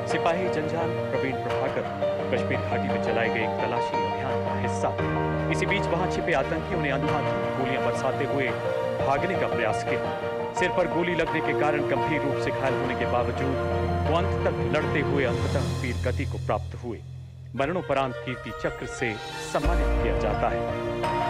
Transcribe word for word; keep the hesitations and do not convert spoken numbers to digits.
सिपाही जंजाल प्रवीण प्रभाकर कश्मीर घाटी में चलाए गए एक तलाशी अभियान का हिस्सा थे। इसी बीच वहां छिपे आतंकियों ने अंधाधुंध गोलियां बरसाते हुए भागने का प्रयास किया। सिर पर गोली लगने के कारण गंभीर रूप से घायल होने के बावजूद वो अंत तक लड़ते हुए अंततः वीर गति को प्राप्त हुए। मरणोपरांत कीर्ति चक्र से सम्मानित किया जाता है।